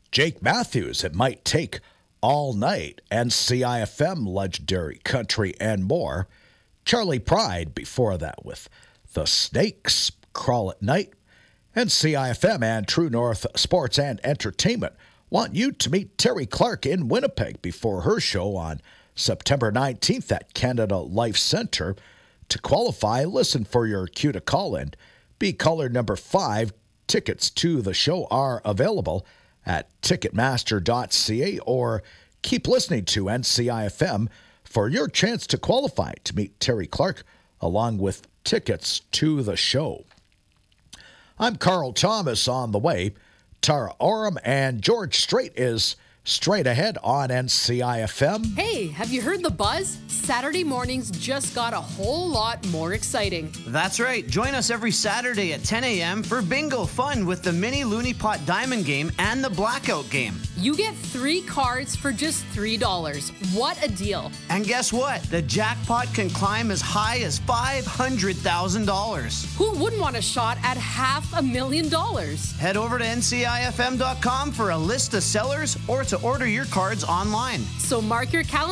Jake Matthews, It Might Take All Night, NCIFM, Legendary Country, and more. Charlie Pride before that with The Snakes, Crawl at Night. NCIFM and True North Sports and Entertainment want you to meet Terry Clark in Winnipeg before her show on September 19th at Canada Life Centre. To qualify, listen for your cue to call in. Be caller number 5. Tickets to the show are available at Ticketmaster.ca or keep listening to NCIFM for your chance to qualify to meet Terry Clark along with tickets to the show. I'm Carl Thomas on the way. Tara Oram and George Strait is straight ahead on NCIFM. Hey, have you heard the buzz? Saturday mornings just got a whole lot more exciting. That's right. Join us every Saturday at 10 a.m. for bingo fun with the mini Looney Pot Diamond game and the Blackout game. You get 3 cards for just $3. What a deal. And guess what? The jackpot can climb as high as $500,000. Who wouldn't want a shot at $500,000? Head over to NCIFM.com for a list of sellers or to order your cards online. So mark your calendar